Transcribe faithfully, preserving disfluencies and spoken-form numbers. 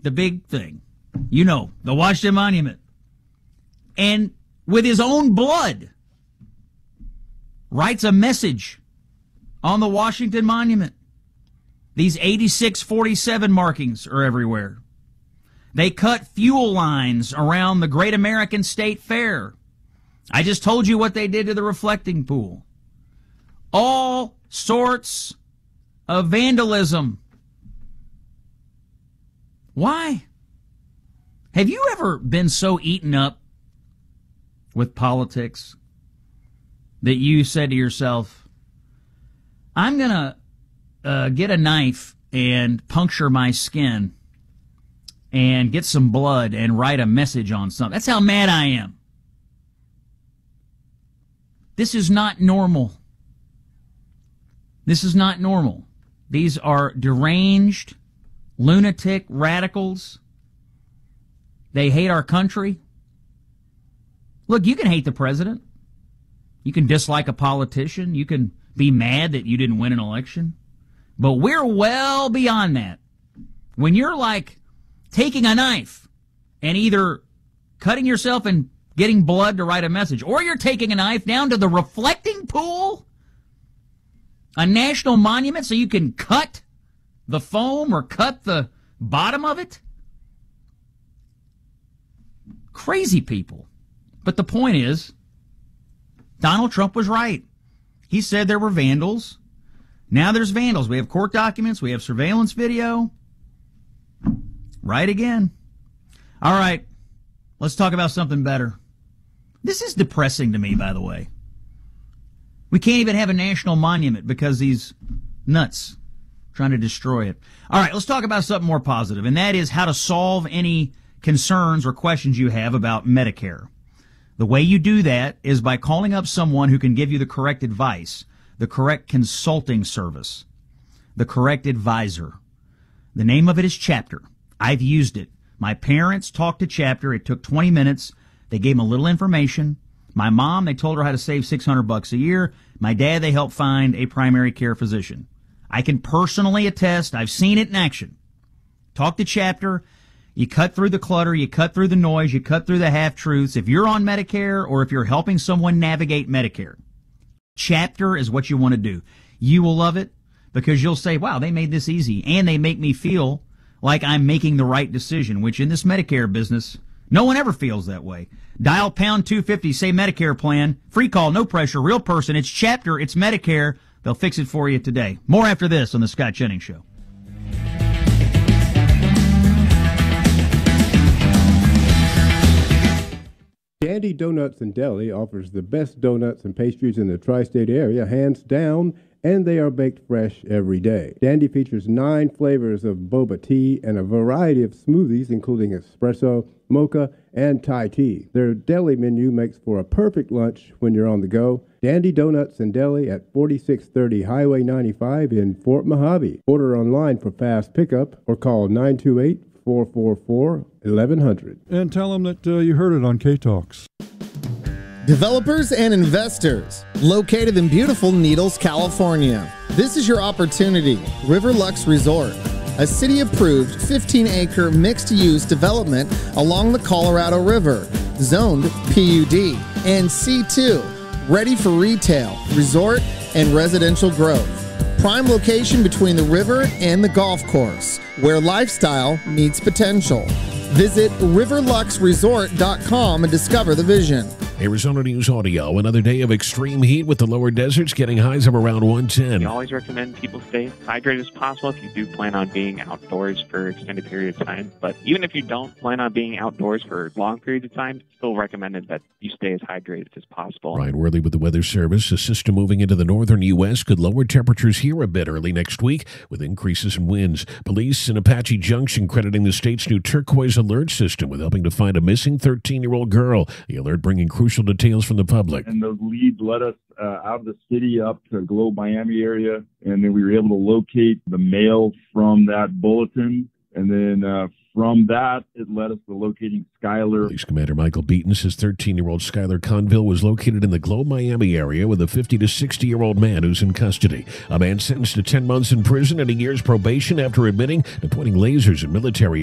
the big thing. You know, the Washington Monument. And with his own blood, writes a message on the Washington Monument. These eighty-six forty-seven markings are everywhere. They cut fuel lines around the Great American State Fair. I just told you what they did to the reflecting pool. All sorts of vandalism. Why? Have you ever been so eaten up with politics that you said to yourself, I'm going to uh, get a knife and puncture my skin and get some blood and write a message on something? That's how mad I am. This is not normal. This is not normal. These are deranged, lunatic radicals. They hate our country. Look, you can hate the president. You can dislike a politician. You can be mad that you didn't win an election. But we're well beyond that. When you're like taking a knife and either cutting yourself and getting blood to write a message, or you're taking a knife down to the reflecting pool, a national monument, so you can cut the foam or cut the bottom of it. Crazy people. But the point is, Donald Trump was right. He said there were vandals. Now there's vandals. We have court documents. We have surveillance video. Right again. All right. Let's talk about something better. This is depressing to me, by the way. We can't even have a national monument because these nuts trying to destroy it. All right, let's talk about something more positive, and that is how to solve any concerns or questions you have about Medicare. The way you do that is by calling up someone who can give you the correct advice, the correct consulting service, the correct advisor. The name of it is Chapter. I've used it. My parents talked to Chapter. It took twenty minutes. They gave them a little information. My mom, they told her how to save six hundred bucks a year. My dad, they helped find a primary care physician. I can personally attest. I've seen it in action. Talk to Chapter. You cut through the clutter, you cut through the noise, you cut through the half-truths. If you're on Medicare or if you're helping someone navigate Medicare, Chapter is what you want to do. You will love it because you'll say, wow, they made this easy, and they make me feel like I'm making the right decision, which in this Medicare business, no one ever feels that way. Dial pound two fifty, say Medicare plan, free call, no pressure, real person. It's Chapter, it's Medicare. They'll fix it for you today. More after this on The Scott Jennings Show. Dandy Donuts and Deli offers the best donuts and pastries in the tri-state area, hands down, and they are baked fresh every day. Dandy features nine flavors of boba tea and a variety of smoothies, including espresso, mocha, and Thai tea. Their deli menu makes for a perfect lunch when you're on the go. Dandy Donuts and Deli at forty-six thirty Highway ninety-five in Fort Mojave. Order online for fast pickup or call nine two eight, four four four, eleven hundred. And tell them that uh, you heard it on K-Talks. Developers and investors located in beautiful Needles, California. This is your opportunity. Riverlux Resort, a city-approved fifteen acre mixed-use development along the Colorado River, zoned P U D and C two, ready for retail, resort, and residential growth. Prime location between the river and the golf course, where lifestyle meets potential. Visit riverlux resort dot com and discover the vision. Arizona News Audio, another day of extreme heat with the lower deserts getting highs of around one ten. We always recommend people stay hydrated as possible if you do plan on being outdoors for an extended period of time. But even if you don't plan on being outdoors for long periods of time, it's still recommended that you stay as hydrated as possible. Ryan Worley with the Weather Service. A system moving into the northern U S could lower temperatures here a bit early next week with increases in winds. Police in Apache Junction crediting the state's new turquoise alert system with helping to find a missing thirteen-year-old girl. The alert bringing crucial details from the public. And those leads led us uh, out of the city up to Globe, Miami area, and then we were able to locate the mail from that bulletin. And then uh, from that, it led us to locating Skylar. Police Commander Michael Beaton says thirteen-year-old Skylar Conville was located in the Globe, Miami area with a fifty to sixty-year-old man who's in custody. A man sentenced to ten months in prison and a year's probation after admitting to pointing lasers at military